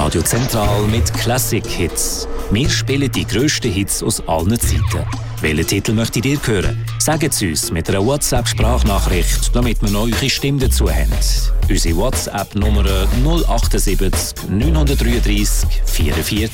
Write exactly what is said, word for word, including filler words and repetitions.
Radio Zentral mit Classic Hits. Wir spielen die grössten Hits aus allen Zeiten. Welchen Titel möchtet ihr hören? Sagt es uns mit einer WhatsApp-Sprachnachricht, damit wir noch eure Stimme dazu haben. Unsere WhatsApp-Nummer null sieben acht neun drei drei vierundvierzig